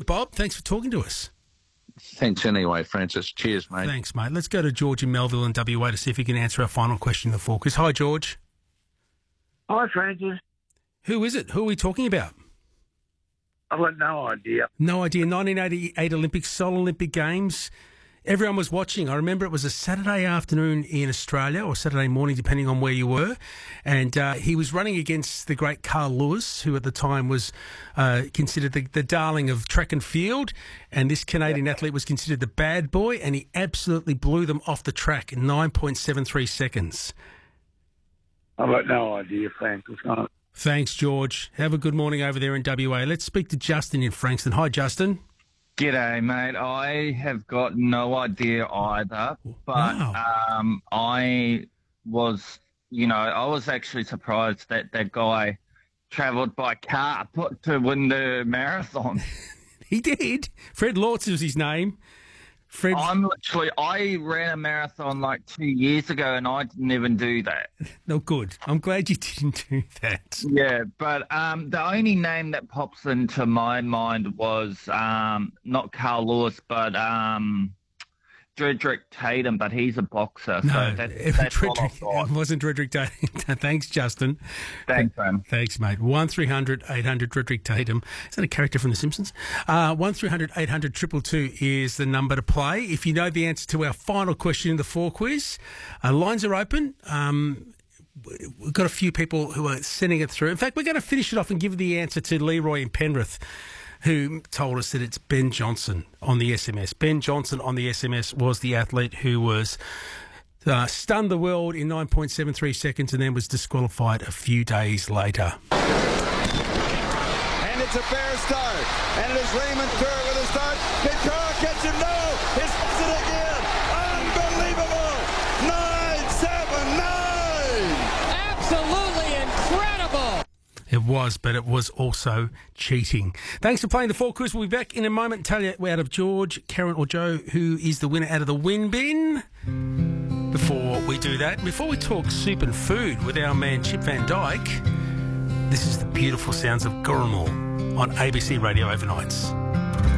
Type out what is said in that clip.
good, Bob. Thanks for talking to us. Thanks anyway, Francis. Cheers, mate. Thanks, mate. Let's go to George in Melville and WA to see if he can answer our final question in the four quiz. Hi, George. Hi, Francis. Who is it? Who are we talking about? I've got no idea. No idea. 1988 Olympics, Seoul Olympic Games. Everyone was watching. I remember it was a Saturday afternoon in Australia, or Saturday morning, depending on where you were. And he was running against the great Carl Lewis, who at the time was considered the darling of track and field. And this Canadian athlete was considered the bad boy, and he absolutely blew them off the track in 9.73 seconds. I've got no idea, Francis. Thanks, George. Have a good morning over there in WA. Let's speak to Justin in Frankston. Hi, Justin. G'day, mate. I have got no idea either, but Wow. I was actually surprised that that guy travelled by car to win the marathon. He did. Fred Lortz was his name. Fred. I ran a marathon like 2 years ago and I didn't even do that. No, good. I'm glad you didn't do that. Yeah, but the only name that pops into my mind was not Carl Lewis, but Dredrick Tatum, but he's a boxer. No, So that's all I've got. it wasn't Dredrick Tatum. Thanks, Justin. Thanks, man. Thanks, mate. 1300 800 Dredrick Tatum. Is that a character from The Simpsons? 1300 800 222 is the number to play. If you know the answer to our final question in the four quiz, lines are open. We've got a few people who are sending it through. In fact, we're going to finish it off and give the answer to Leroy in Penrith, who told us that it's Ben Johnson on the SMS. Ben Johnson on the SMS was the athlete who was stunned the world in 9.73 seconds and then was disqualified a few days later. And it's a fair start. And it is Raymond Kerr with a start. Can Kerr catch him? No! It's it again! Unbelievable! 9.79! Absolutely incredible! It was, but it was also cheating. Thanks for playing the four quiz. We'll be back in a moment and tell you out of George, Karen or Joe who is the winner out of the win bin. Before we do that, before we talk soup and food with our man Chip Van Dyke, this is the beautiful sounds of Gurrumul on ABC Radio Overnights.